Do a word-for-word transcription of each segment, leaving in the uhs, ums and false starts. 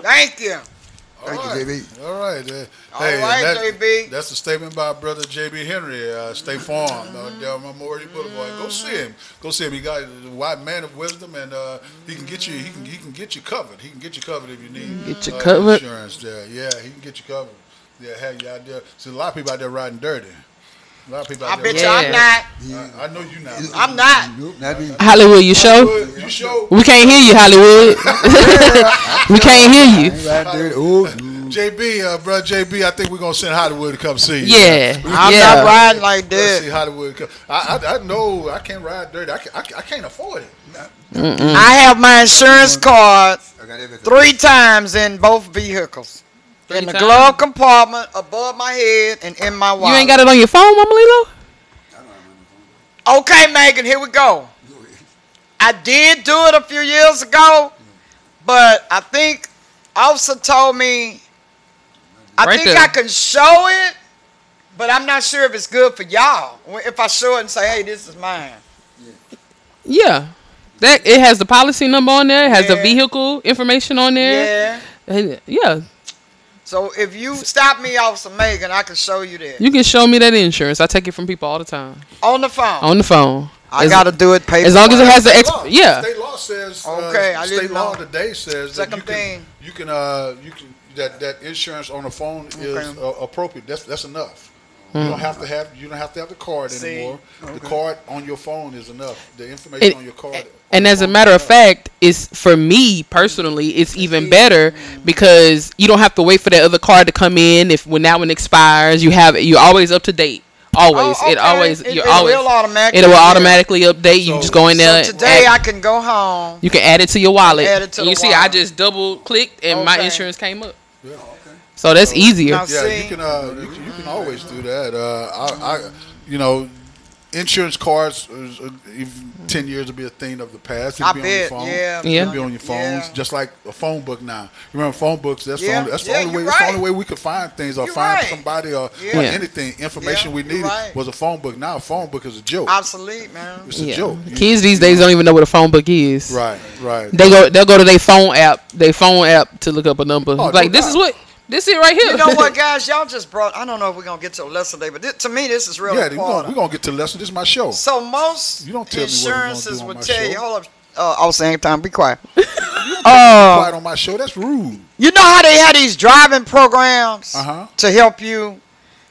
Thank you. All Thank right. you, J B. All right. Uh, All hey, right, that, J B. That's a statement by brother J B Henry, uh, State Farm, mm-hmm. uh, down Memorial Boulevard. Go see him. Go see him. He got a wide man of wisdom, and uh, he can get you. He can. He can get you covered. He can get you covered if you need get you uh, covered. insurance. There. Yeah, he can get you covered. Yeah, have you out there. See, a lot of people out there riding dirty. A lot of people out I there. bet riding you I'm Yeah. not. I, I know you not. I'm not. Nope, not me. Hollywood, you show? Hollywood, You show. We can't hear you, Hollywood. We can't hear I you. ain't riding dirty. Oh, no. J B, uh, bro, J B, I think we're gonna send Hollywood to come see you. Yeah, I'm yeah. not riding like Let's see that. Hollywood. Come. I, I I know I can't ride dirty. I, can, I, can, I can't afford it. I have my insurance card I got everything. three times in both vehicles. Three in the times? glove compartment, above my head, and in my wallet. You ain't got it on your phone, Mama Lilo? Okay, Megan, here we go. I did do it a few years ago, but I think officer told me I Right think there. I can show it, but I'm not sure if it's good for y'all. If I show it and say, hey, this is mine. Yeah. That it has the policy number on there. It has the Yeah. vehicle information on there. Yeah. And, yeah. So if you stop me, Officer Megan, I can show you that. You can show me that insurance. I take it from people all the time. On the phone. On the phone. I As- got to do it paper. As long as it has the State exp- law. yeah. State law says. Okay, uh, I state didn't law know. today says Second that you thing. can you can uh you can that that insurance on the phone is Okay. uh, appropriate. That's that's enough. You don't have to have you don't have to have the card See? anymore. The card on your phone is enough. The information It- on your card. And on as a your phone matter is of enough. fact, it's for me personally, it's even better because you don't have to wait for that other card to come in. If when that one expires, you have you're always up to date. Always, Oh, it okay. always It- you're it always will automatically, it will yeah. automatically update. You So- just go in there. So today add- I can go home. you can add it to your wallet. Add it to and the you see, I wallet. just double clicked and my Okay. insurance came up. Yeah. So that's easier. Now, Yeah, see? you can uh you can, you can always do that. Uh, I, I you know. Insurance cards, is, uh, even ten years will be a thing of the past. It'll I be bet, on your phone. yeah. Yeah. It'll be on your phones, Yeah. just like a phone book now. You remember phone books? That's the Yeah. only. That's the Yeah, only way. you're That's the right. only way we could find things or You're find right. somebody or, Yeah. or Yeah. anything. Information Yeah, we you're needed right. was a phone book. Now a phone book is a joke. Obsolete, man. It's a Yeah. joke. You- Kids these days don't even know what a phone book is. Right, right. They go they'll go to their phone app, their phone app to look up a number. Oh, like no this doubt. is what this is right here. You know what, guys? Y'all just brought. I don't know if we're gonna get to a lesson today, but this, to me, this is really yeah, we're gonna, important. we're gonna get to the lesson. This is my show. So most You don't tell me what we're gonna insurances do on would my tell you. show. Hold up. Uh, I was saying, time. Be quiet. Quiet on my show. That's rude. You know how they have these driving programs Uh-huh. to help you?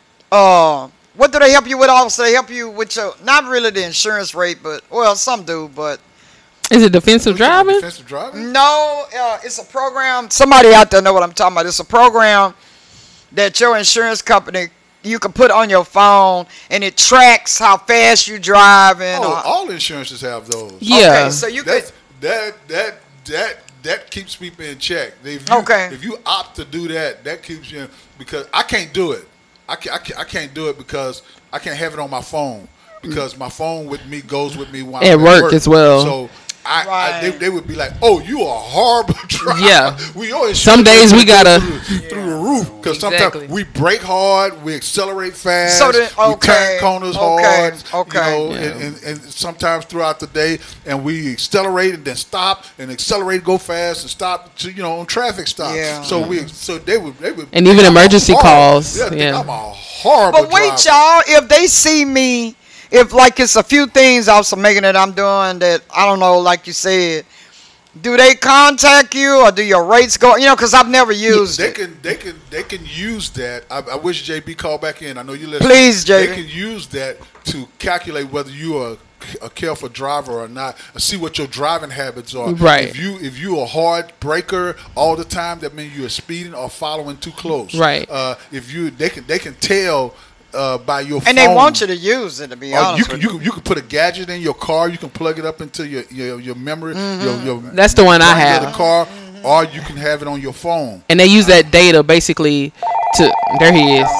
Uh, what do they help you with? Also, they help you with your not really the insurance rate, but well, some do, but Is it defensive driving? Defensive driving. no, uh, it's a program. Somebody out there know what I'm talking about. It's a program that your insurance company you can put on your phone, and it tracks how fast you driving. Oh, or- all insurances have those. Yeah. Okay, so you could. That's, that that that that keeps people in check. If you, Okay. If you opt to do that, that keeps you because I can't do it. I can't, I can't, I can't do it because I can't have it on my phone because my phone with me goes with me while At I'm work as well. So I, I they, Right. they would be like, "Oh, you are a horrible driver." Yeah. we always Some days we gotta- through, through the roof because Exactly. sometimes we brake hard, we accelerate fast, So then- we okay, turn corners okay, hard, okay. you know, Yeah. and, and, and sometimes throughout the day, and we accelerate and then stop and accelerate, go fast and stop to you know on traffic stops. Yeah. So we so they would they would And even think I'm a emergency horrible- calls, Yeah, think yeah. I'm a horrible. But wait, driver. y'all, if they see me, if like it's a few things also making that I'm doing that I don't know, like you said, do they contact you or do your rates go? You know, because I've never used They it. can they can they can use that. I, I wish J B called back in. I know you listen. Please, J B. They can use that to calculate whether you are a careful driver or not. And see what your driving habits are. Right. If you if you a hard breaker all the time, that means you're speeding or following too close. Right. Uh, if you they can they can tell. Uh, by your phone. And they want you to use it, to be Or honest you can with you can you can put a gadget in your car. You can plug it up into your your, your memory. Mm-hmm. Your, your That's the one I brain of have. The car, or you can have it on your phone. And they use that data basically to there he is.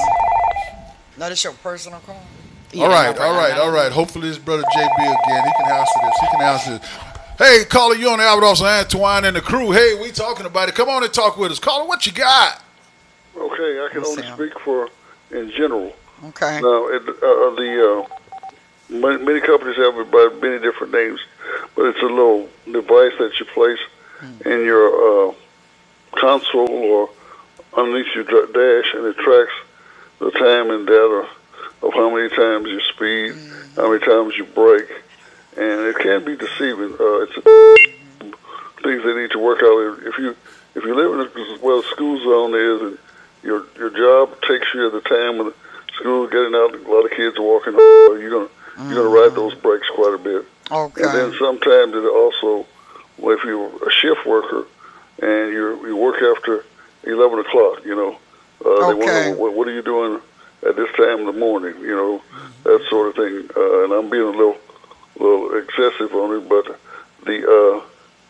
No, this your personal call? all right, all right, all right. Hopefully, this brother J B again. He can answer this. He can answer this. Hey, caller, you on the Albert Officer Antoine and the crew. Hey, we talking about it. Come on and talk with us. Caller, what you got? Okay, I can Yes, only Sam. speak for in general. Okay. Now, it, uh, the uh, many, many companies have it by many different names, but it's a little device that you place Hmm. in your uh, console or underneath your dra- dash, and it tracks the time and data of how many times you speed, how many times you brake, and it can be deceiving. Uh, it's things they need to work out. If you if you live in a, where the school zone is, and your your job takes you at the time when the school is getting out, a lot of kids are walking home, you're gonna mm-hmm. you're gonna ride those brakes quite a bit. Okay. And then sometimes it also, well, if you're a shift worker and you you work after eleven o'clock, you know, uh, okay. they wonder what, what are you doing at this time in the morning, you know, that sort of thing. Uh, and I'm being a little little excessive on it, but the uh,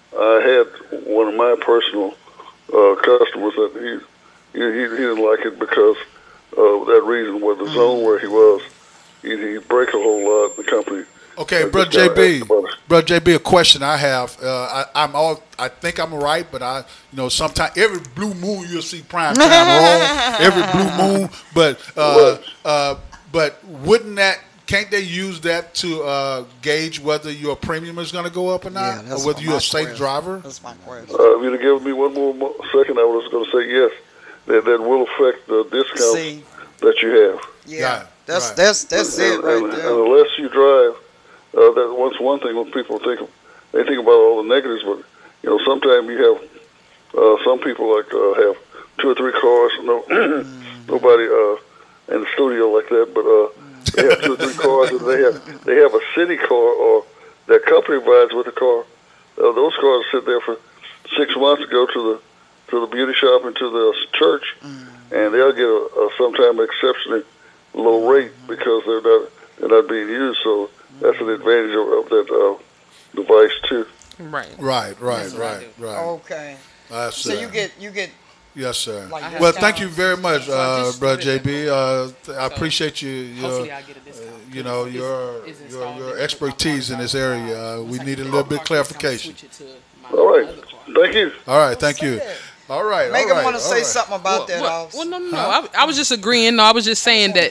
I had one of my personal uh, customers that he, he he didn't like it because of that reason, where the mm. zone where he was, he he break a whole lot. The company. Okay, brother J B, brother J B, a question I have. Uh, I, I'm all. I think I'm right, but I, you know, sometimes every blue moon you'll see prime time wrong. Every blue moon, but uh, uh, but wouldn't that? Can't they use that to uh, gauge whether your premium is going to go up or not, yeah, or whether you're a safe question. driver? That's my question. Uh, if you'd have given me one more mo- second, I was going to say yes. That that will affect the discounts See? that you have. Yeah, yeah that's, right. that's that's that's and, it right and, there. And unless you drive, uh, that once one thing when people think of, they think about all the negatives, but you know sometimes you have uh, some people like uh, have two or three cars, no mm-hmm. nobody uh, in the studio like that, but. Uh, They have two or three cars, and they have they have a city car, or their company rides with the car. Uh, those cars sit there for six months to go to the to the beauty shop and to the church, mm. and they'll get a, a sometime exceptionally low rate because they're not they're not being used. So that's an advantage of, of that uh, device too. Right. Right. Right. Right. Right. Okay. That's, so uh, you get you get. Yes, sir. Like well, thank you very much, so uh, brother J B. Uh, so I appreciate you. Your, I get a discount. uh, you know your is your, your expertise in this area. Uh, we need a little bit clarification. All right. Thank you. All right. Thank you. All right. Megan all right, want to say right. something about well, that. Well, well, no, no, no. Huh? I, I was just agreeing. No, I was just saying that.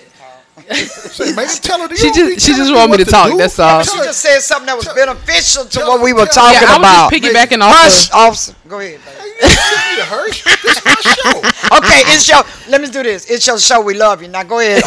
Say, Megan, tell her. She just she just want me to talk. Do? That's all. She just said something that was beneficial to tell, what we were tell, talking yeah, I was about. just piggybacking off. Hush, Of, officer. Go ahead. You Hirsch. This is my show. Okay, it's your. Let me do this. It's your show. We love you. Now go ahead.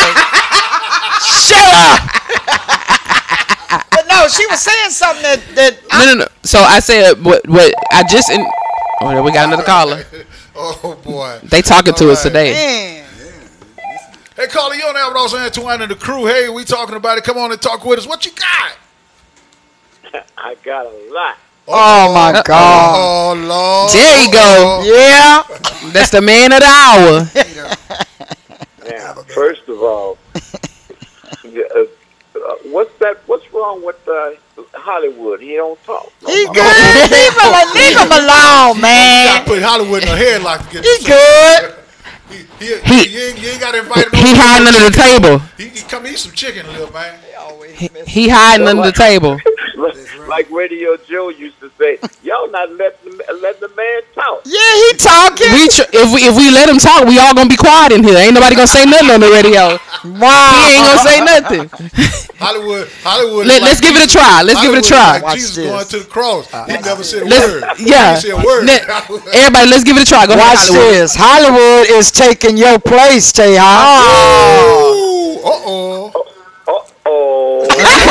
Shut up. But no, she was saying something that that. no, no, no. So I said what what I just. In, oh, there we got another caller. Oh boy. They talking to All us right. today. Man. Hey, caller, you on there with us, Antoine and the crew. Hey, we talking about it. Come on and talk with us. What you got? I got a lot. Oh my God. Oh Lord. There you go. Yeah. That's the man of the hour. Now, first of all, uh, uh, what's that? What's wrong with uh, Hollywood? He don't talk. No He more. good. Leave him, leave him alone, You man. gotta put Hollywood in a headlock to get He this. good. He, he, He- you, ain't, you ain't got to invite him. He over. hiding under the table. He, he come eat some chicken, little man. He, he hiding under the table. Like Radio Joe used to say, y'all not letting the, letting the man talk. Yeah, he talking. We tr- if we if we let him talk, we all gonna be quiet in here. Ain't nobody gonna say nothing on the radio. Wow. He ain't gonna say nothing. Hollywood, Hollywood. Let, is let's like give it a Jesus. try. Let's give it a Hollywood is try. Like Watch Jesus this. going to the cross. He never said a Let's- word. yeah. He said a word. Let- everybody, let's give it a try. Go Watch ahead, Hollywood. this. Hollywood is taking your place, Teha. Ooh, uh-oh. Uh-oh.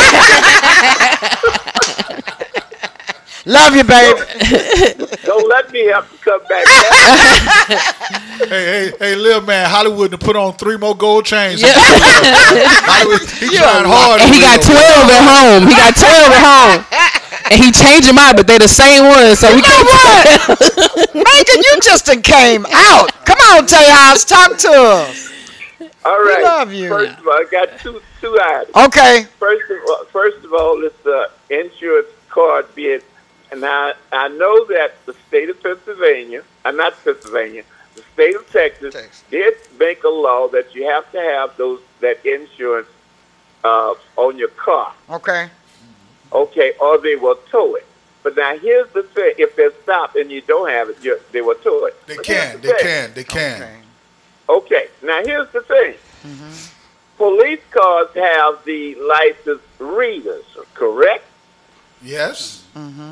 Love you, baby. Don't let me have to come back. Hey, hey, hey, little man, Hollywood to put on three more gold chains. Yeah. Hollywood, he trying hard. And he got twelve at home. He got twelve at home. And he changed them out, but they the same ones. So we You know can't. what? Megan, you just done came out. Come on, Tejas, talk to us. All right. love you. First of all, I got two two items. Okay. First of all, first of all, it's the insurance card being. And now I know that the state of Pennsylvania, uh, not Pennsylvania, the state of Texas, Texas. did make a law that you have to have those that insurance uh, on your car, Okay. okay, or they will tow it. But now here's the thing: if they're stopped and you don't have it, you, they will tow it. They But can, here's they the thing. can, they can. Okay. Okay, now here's the thing: police cars have the license readers, correct? Yes.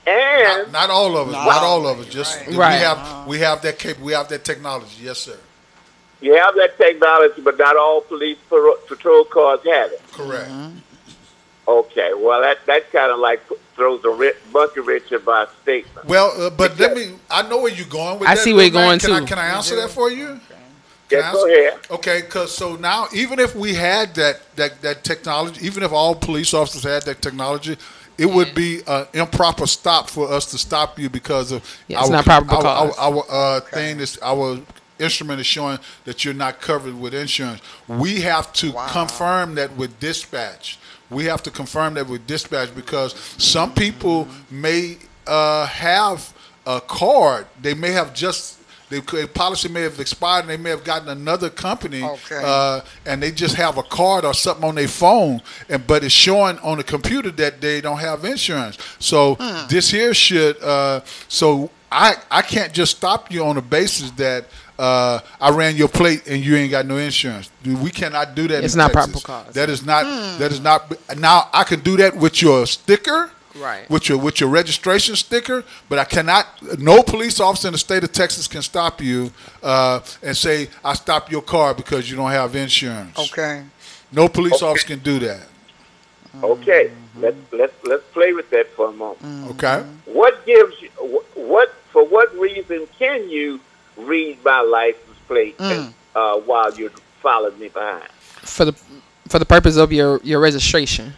And Not, not all of us. Not Not all all of us. Just right. we Right. have we have that cap- we have that technology. Yes, sir. you have that technology, but not all police paro- patrol cars have it. Correct. Okay, well, that, that kind of like throws a ri- monkey wrench in my statement. Well, uh, but let me. I know where you're going with I that. see where you're Lil Mac. going, can too. I, can I answer that for you? Can I Yeah, go answer- ahead. Okay, because so now, even if we had that, that, that technology, even if all police officers had that technology, it would be an improper stop for us to stop you because of Yeah, it's not probable our, cause. our, our uh, thing is our instrument is showing that you're not covered with insurance. We have to confirm that with dispatch. We have to confirm that with dispatch because some people may uh, have a card. They may have just their policy may have expired and they may have gotten another company Okay. uh, and they just have a card or something on their phone, and but it's showing on the computer that they don't have insurance. So this here should uh, so I I can't just stop you on the basis that uh, I ran your plate and you ain't got no insurance. We cannot do that. It's in not Texas. probable cause. That is not. That is not. Now I can do that with your sticker. Right. With your with your registration sticker, but I cannot. No police officer in the state of Texas can stop you uh, and say I stopped your car because you don't have insurance. Okay. No police officer can do that. Okay, let's let's let's play with that for a moment. Okay. What gives you wh- what for what reason can you read my license plate and, uh, while you're following me behind? For the for the purpose of your, your registration.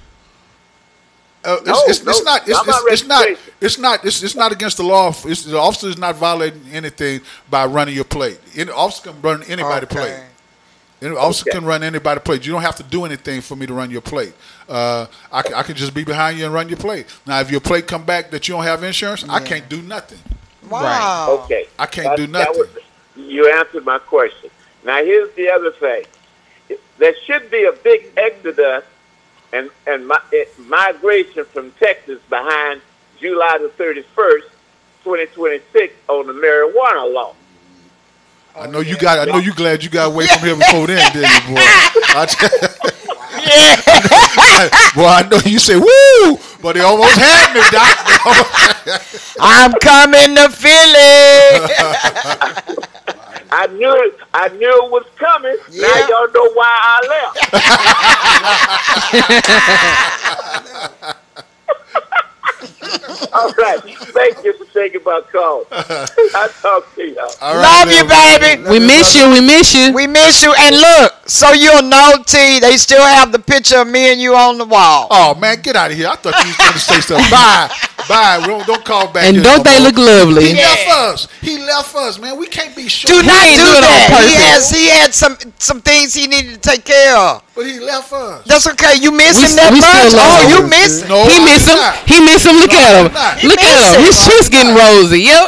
Uh, it's, No, it's, it's no, not. It's, I'm not it's, it's not. registration. It's not. It's, it's not against the law. It's, the officer is not violating anything by running your plate. Any officer can run anybody Okay. plate. Any officer Okay. can run anybody plate. You don't have to do anything for me to run your plate. Uh, I, can, I can just be behind you and run your plate. Now, if your plate come back that you don't have insurance, I can't do nothing. Wow. Okay, I can't do that nothing. you answered my question. Now here's the other thing. There should be a big exodus and and mi- eh, migration from Texas behind July the thirty-first, twenty twenty-six, on the marijuana law. I know you got. I know you glad you got away from here before then, didn't you, boy? I Boy, I know you say woo, but they almost had me, Doc. I'm coming to Philly. I knew it. I knew it was coming. Yeah. Now y'all know why I left. All right. Thank you for taking my call. I'll talk to y'all. All right, Love you, man. baby. We miss you. We miss you. We miss you. And look, so you'll know, T, they still have the picture of me and you on the wall. Oh man, get out of here! I thought you was going to say something. Bye, bye. We don't, don't call back. And here don't no they more. look lovely? He left us. He left us, man. We can't be sure. Do not ain't do do it on that. He purpose. has he had some some things he needed to take care of. But he left us. That's okay. You miss We him s- that we much? still love Oh, him. you miss him. No, He I miss did him. not. He miss him. Look No, I at did him. not. Look miss at him. him. His cheeks getting rosy. Yep.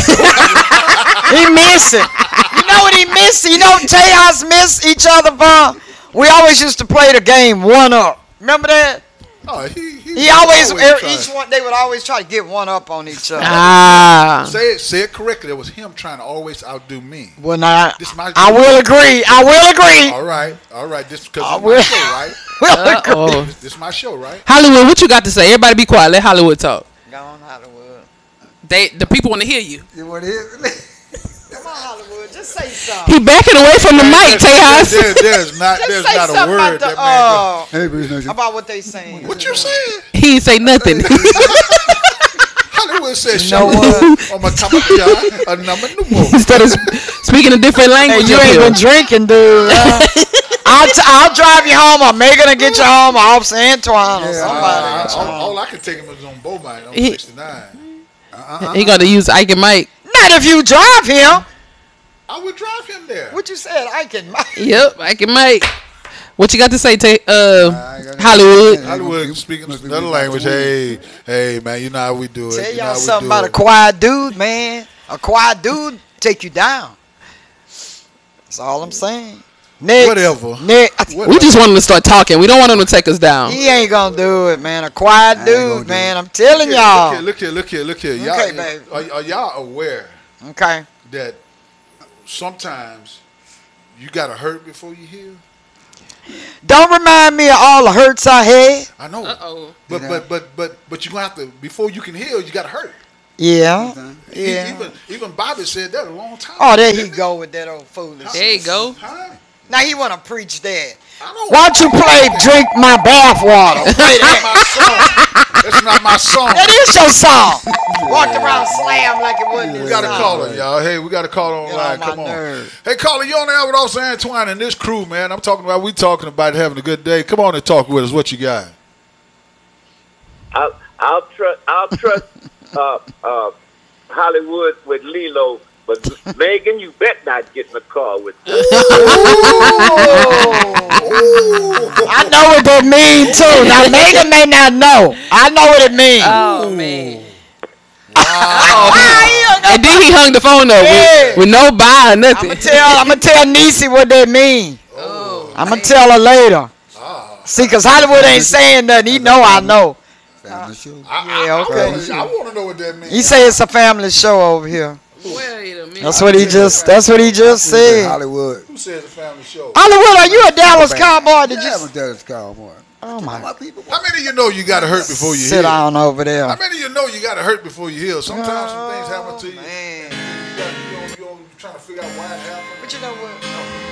He miss it. You know what he miss? You know Tejas miss each other for? We always used to play the game one up. Remember that? Oh, he, he, He always, er, tried. each one, they would always try to get one up on each other. Ah. Say it, say it correctly. It was him trying to always outdo me. Well, now, This my I will agree. I will agree. All right, all right. This because I it's will. my show, right? Will agree. Uh-oh. This, this is my show, right? Hollywood, what you got to say? Everybody be quiet. Let Hollywood talk. Go on, Hollywood. They the people want to hear you. What is? Come on, Hollywood. Just say something. He backing away from the mic, There, Tejas. there, there's not, Just there's say not a something word about the, that man. uh, Hey, business. about what they saying. What you saying? He ain't say nothing. Hollywood said, You know "Shut what? up." On my top of the a number no Instead of speaking a different Hey, language. you up ain't here. been drinking, dude. huh? I'll, t- I'll drive you home, or Megan will get you home, or Officer Antoine, or Yeah, somebody. Uh, all, all I could take him was on Beaumont on He- sixty-nine. He gonna use Ike and Mike. Not if you drive him. I would drive him there. What you said, I can. Yep, Ike and Mike. What you got to say, Ta- uh, I got- Hollywood? Hollywood speaking another language. Hey, hey, man, you know how we do it. Tell You know how y'all we something do about a it. quiet dude, man. A quiet dude take you down. That's all I'm saying. Next. Whatever. Next. We just want him to start talking. We don't want him to take us down. He ain't gonna do it, man. A quiet I ain't gonna dude, do man. it. I'm telling Look y'all. here, look here, look here, look here. Y'all, Okay, baby. Are, are y'all aware Okay. that sometimes you gotta hurt before you heal? Don't remind me of all the hurts I had. I know. Uh oh. But but but but but you gonna have to before you can heal. You got to hurt. Yeah. He- Yeah. Even even Bobby said that a long time. Oh, ago, there he didn't go with that old foolish. There you go. Huh? Now he want to preach that. I don't Why don't you play "Drink My Bath Water"? Play that. my song. That's not my song. That is your song. Walked around slam like it wasn't his We got a song. caller, y'all. Hey, we got a caller Get online. on my Come on. nerve. Hey, caller, you on the air with Officer Antoine and this crew, man. I'm talking about, we talking about having a good day. Come on and talk with us. What you got? I'll I'll trust I'll trust uh, uh, Hollywood with Lilo, but Megan, you bet not get in the car with her. I know what that mean too. Now Megan may not know. I know what it means. Oh man. I'm And then he hung the phone up Yeah. with, with no buy or nothing. gonna tell. I'm gonna tell Niecy what that mean. Oh, I'm gonna tell her later. Ah. See, cause Hollywood ain't saying nothing. He know I know. Family show. I, Yeah, I, okay. I want to know what that means. He say it's a family show over here. wait a minute. That's what he just. That's what he just said. Hollywood. Who says a family show? Hollywood, are you a Dallas Cowboy? Did Yeah, you? I'm Dallas Cowboy. Oh my. My people. How many of you know you got to hurt before you Sit heal? down over there. How many of you know you got to hurt before you heal? Sometimes some things happen to you. Man. You, got, you, don't, you don't, you're trying to figure out why it happened. But you know what?